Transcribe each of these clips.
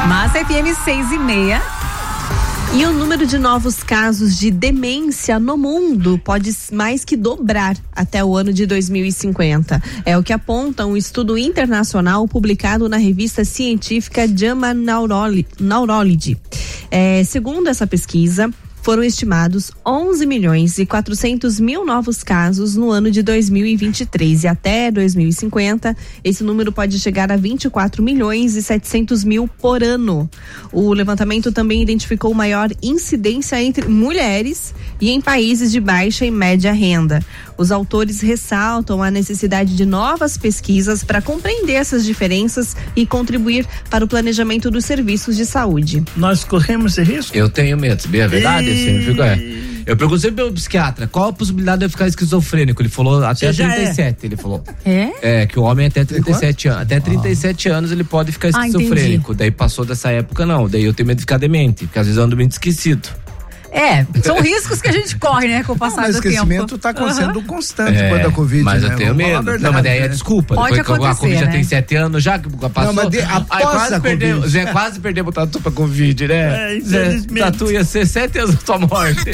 Massa FM 6:30. E o número de novos casos de demência no mundo pode mais que dobrar até o ano de 2050. É o que aponta um estudo internacional publicado na revista científica JAMA Neurology. Segundo essa pesquisa, foram estimados 11.400.000 novos casos no ano de 2023 e até 2050 esse número pode chegar a 24.700.000 por ano. O levantamento também identificou maior incidência entre mulheres e em países de baixa e média renda. Os autores ressaltam a necessidade de novas pesquisas para compreender essas diferenças e contribuir para o planejamento dos serviços de saúde. Nós corremos esse risco? Eu tenho medo, bem a verdade. Eu perguntei pro psiquiatra, qual a possibilidade de eu ficar esquizofrênico? Ele falou até 37, ele falou. Que o homem até 37 anos. Até 37 anos ele pode ficar esquizofrênico. Daí passou dessa época, não. Daí eu tenho medo de ficar demente, porque às vezes eu ando muito esquecido. São riscos que a gente corre, né, com o passar do tempo. Mas o esquecimento está acontecendo constante depois da Covid, mas né? eu tenho medo. Não, mas daí é desculpa. Pode acontecer, a Covid já tem 7 anos já que passou. Não, mas Zé quase perdeu o tatu pra Covid, né? Tatu ia ser 7 anos da tua morte.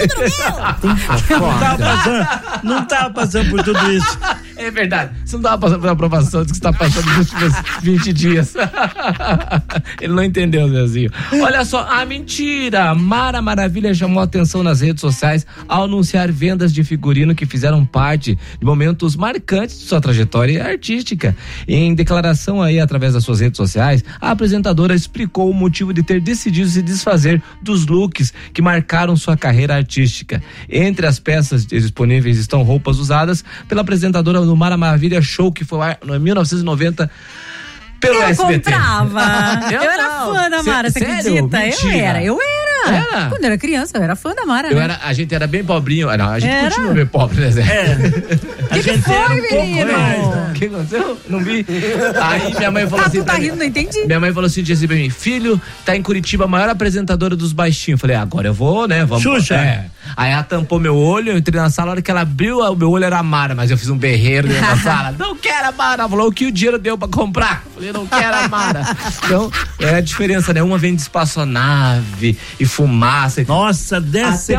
Não tava passando por tudo isso. É verdade. Você não tava passando por aprovação de que você tá passando nos últimos 20 dias. Ele não entendeu, Zezinho. Olha só, mentira! Mara Maravilha chamou atenção nas redes sociais ao anunciar vendas de figurino que fizeram parte de momentos marcantes de sua trajetória artística. Em declaração aí através das suas redes sociais, a apresentadora explicou o motivo de ter decidido se desfazer dos looks que marcaram sua carreira artística. Entre as peças disponíveis estão roupas usadas pela apresentadora do Mara Maravilha Show, que foi em 1990 pelo SBT. Comprava. Eu era fã da Mara, você acredita? Mentira. Eu era. Quando eu era criança, eu era fã da Mara. A gente era bem pobrinho. Não, a gente continua bem pobre, né, Zé? A gente foi, era um menino? O que aconteceu? Não vi. Aí minha mãe falou assim. Tu tá rindo, não entendi. Minha mãe falou assim pra mim: filho, tá em Curitiba a maior apresentadora dos baixinhos. Falei, agora eu vou, né? Vamos. Xuxa. Aí ela tampou meu olho, eu entrei na sala, a hora que ela abriu, o meu olho era a Mara, mas eu fiz um berreiro dentro da sala. Não quero a Mara. Ela falou o que o dinheiro deu pra comprar. Falei, não quero a Mara. Então, é a diferença, né? Uma vem de espaçonave e fumaça. Nossa, desce